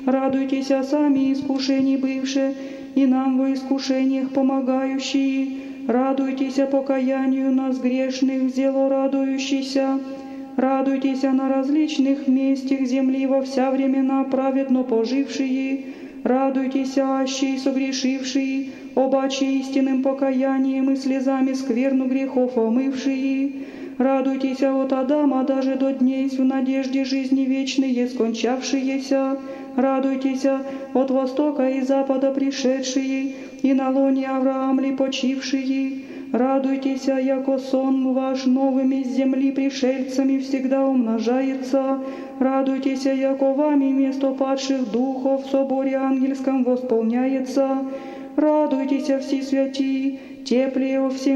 Радуйтесь, сами искушений бывшие, и нам во искушениях помогающие. Радуйтесь покаянию нас грешных, зело радующийся. Радуйтесь на различных местах земли во вся времена праведно пожившие. Радуйтесь, аще и согрешившие, обаче истинным покаянием и слезами скверну грехов омывшие. Радуйтесь от Адама даже до дней в надежде жизни вечной скончавшиеся. Радуйтесь от востока и запада пришедшие, и на лоне Авраамли почившие. Радуйтесь, яко сон ваш новыми с земли пришельцами всегда умножается. Радуйтесь, яко вами место падших духов в соборе ангельском восполняется. Радуйтесь, все святии, теплее во всем